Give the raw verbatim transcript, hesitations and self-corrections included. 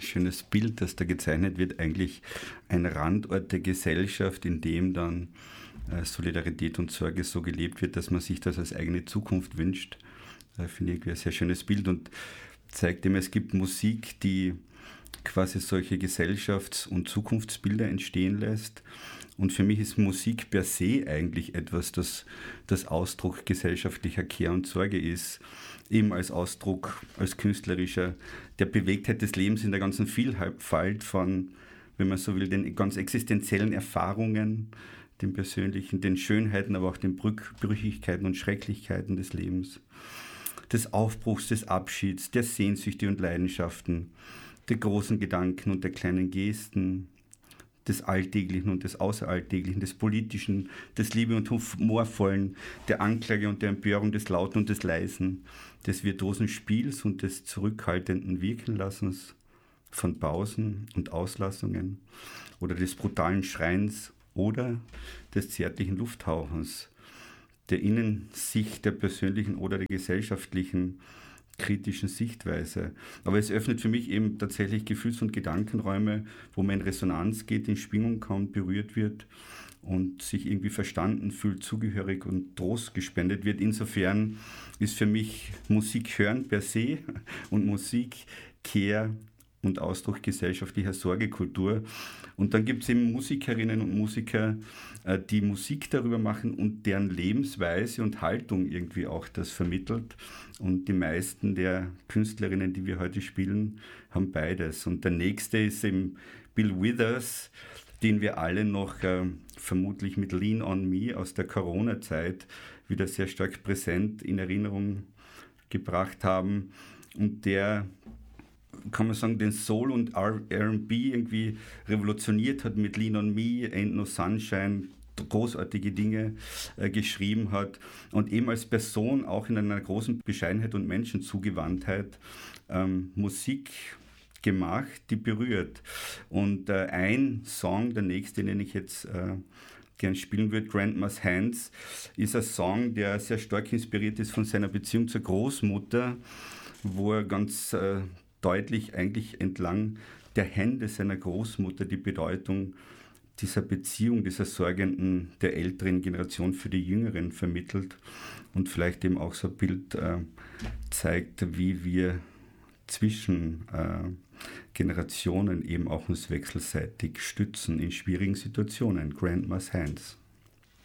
schönes Bild, das da gezeichnet wird, eigentlich ein Randort der Gesellschaft, in dem dann äh, Solidarität und Sorge so gelebt wird, dass man sich das als eigene Zukunft wünscht. Äh, finde ich irgendwie ein sehr schönes Bild und zeigt eben, es gibt Musik, die quasi solche Gesellschafts- und Zukunftsbilder entstehen lässt. Und für mich ist Musik per se eigentlich etwas, das, das Ausdruck gesellschaftlicher Care und Sorge ist, eben als Ausdruck, als künstlerischer, der Bewegtheit des Lebens in der ganzen Vielfalt von, wenn man so will, den ganz existenziellen Erfahrungen, den persönlichen, den Schönheiten, aber auch den Brüch- Brüchigkeiten und Schrecklichkeiten des Lebens, des Aufbruchs, des Abschieds, der Sehnsüchte und Leidenschaften, der großen Gedanken und der kleinen Gesten, des Alltäglichen und des Außeralltäglichen, des Politischen, des Liebe- und Humorvollen, der Anklage und der Empörung, des Lauten und des Leisen, des virtuosen Spiels und des zurückhaltenden Wirkenlassens, von Pausen und Auslassungen oder des brutalen Schreins oder des zärtlichen Lufthauchens, der Innensicht der persönlichen oder der gesellschaftlichen kritischen Sichtweise. Aber es öffnet für mich eben tatsächlich Gefühls- und Gedankenräume, wo man in Resonanz geht, in Schwingung kommt, berührt wird und sich irgendwie verstanden fühlt, zugehörig und Trost gespendet wird. Insofern ist für mich Musik hören per se und Musik Care und Ausdruck gesellschaftlicher Sorgekultur. Und dann gibt es eben Musikerinnen und Musiker, die Musik darüber machen und deren Lebensweise und Haltung irgendwie auch das vermittelt. Und die meisten der Künstlerinnen, die wir heute spielen, haben beides. Und der nächste ist eben Bill Withers, den wir alle noch äh, vermutlich mit Lean on Me aus der Corona-Zeit wieder sehr stark präsent in Erinnerung gebracht haben. Und der, kann man sagen, den Soul und R and B irgendwie revolutioniert hat mit Lean on Me, Ain't No Sunshine, großartige Dinge äh, geschrieben hat und eben als Person auch in einer großen Bescheidenheit und Menschenzugewandtheit ähm, Musik gemacht, die berührt. Und äh, ein Song, der nächste, den ich jetzt äh, gern spielen würde, Grandma's Hands, ist ein Song, der sehr stark inspiriert ist von seiner Beziehung zur Großmutter, wo er ganz äh, deutlich eigentlich entlang der Hände seiner Großmutter die Bedeutung dieser Beziehung, dieser sorgenden, der älteren Generation für die Jüngeren vermittelt und vielleicht eben auch so ein Bild äh, zeigt, wie wir zwischen äh, Generationen eben auch uns wechselseitig stützen in schwierigen Situationen. Grandma's Hands.